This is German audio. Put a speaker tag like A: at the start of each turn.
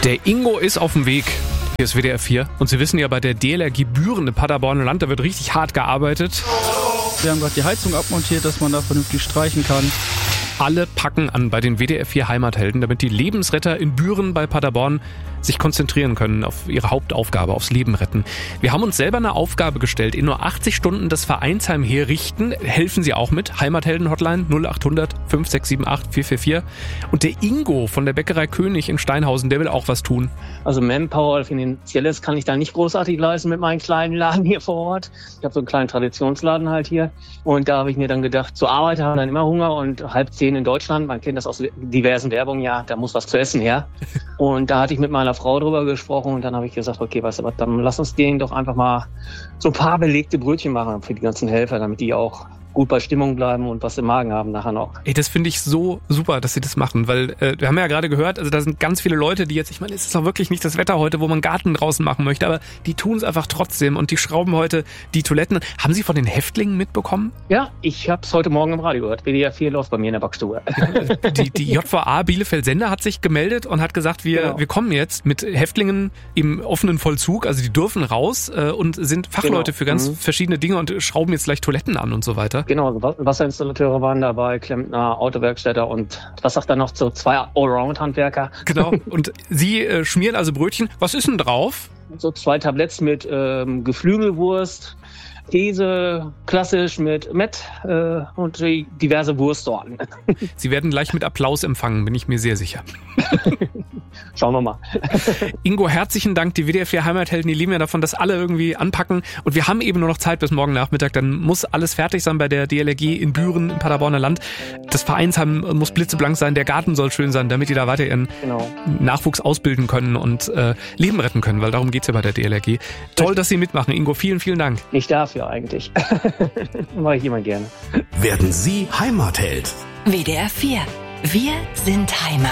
A: Der Ingo ist auf dem Weg. Hier ist WDR 4. Und Sie wissen ja, bei der DLRG Büren im Paderborner Land, da wird richtig hart gearbeitet.
B: Wir haben gerade die Heizung abmontiert, dass man da vernünftig streichen kann.
A: Alle packen an bei den WDR 4 Heimathelden, damit die Lebensretter in Büren bei Paderborn sich konzentrieren können auf ihre Hauptaufgabe, aufs Leben retten. Wir haben uns selber eine Aufgabe gestellt, in nur 80 Stunden das Vereinsheim herrichten. Helfen Sie auch mit? Heimathelden-Hotline 0800 5678 444. Und der Ingo von der Bäckerei König in Steinhausen, der will auch was tun.
C: Also Manpower, Finanzielles kann ich da nicht großartig leisten mit meinem kleinen Laden hier vor Ort. Ich habe so einen kleinen Traditionsladen halt hier. Und da habe ich mir dann gedacht, so Arbeiter haben dann immer Hunger und 9:30 in Deutschland, man kennt das aus diversen Werbungen, ja, da muss was zu essen her. Und da hatte ich mit meiner Frau drüber gesprochen und dann habe ich gesagt, okay, weißt du was, dann lass uns denen doch einfach mal so ein paar belegte Brötchen machen für die ganzen Helfer, damit die auch gut bei Stimmung bleiben und was im Magen haben nachher noch.
A: Ey, das finde ich so super, dass Sie das machen, weil wir haben ja gerade gehört, also da sind ganz viele Leute, die jetzt, ich meine, es ist auch wirklich nicht das Wetter heute, wo man Garten draußen machen möchte, aber die tun es einfach trotzdem und die schrauben heute die Toiletten. Haben Sie von den Häftlingen mitbekommen?
C: Ja, ich habe es heute Morgen im Radio gehört. WDR 4 läuft bei mir in der Backstube.
A: Die JVA Bielefeld-Sender hat sich gemeldet und hat gesagt, wir kommen jetzt mit Häftlingen im offenen Vollzug, also die dürfen raus und sind Fachleute für ganz verschiedene Dinge und schrauben jetzt gleich Toiletten an und so weiter.
C: Genau, Wasserinstallateure waren dabei, Klempner, Autowerkstätter und was sagt er noch, so 2 Allround-Handwerker.
A: Genau, und Sie schmieren also Brötchen. Was ist denn drauf?
C: So 2 Tabletts mit Geflügelwurst, Käse, klassisch mit Mett und diverse Wurstsorten.
A: Sie werden gleich mit Applaus empfangen, bin ich mir sehr sicher.
C: Schauen wir mal.
A: Ingo, herzlichen Dank. Die WDR 4 Heimathelden, die leben ja davon, dass alle irgendwie anpacken. Und wir haben eben nur noch Zeit bis morgen Nachmittag. Dann muss alles fertig sein bei der DLRG in Büren im Paderborner Land. Das Vereinsheim muss blitzeblank sein. Der Garten soll schön sein, damit die da weiter ihren Nachwuchs ausbilden können und Leben retten können. Weil darum geht's ja bei der DLRG. Toll, dass Sie mitmachen, Ingo. Vielen, vielen Dank.
C: Ich darf ja eigentlich. Mache ich immer gerne.
D: Werden Sie Heimatheld?
E: WDR 4. Wir sind Heimat.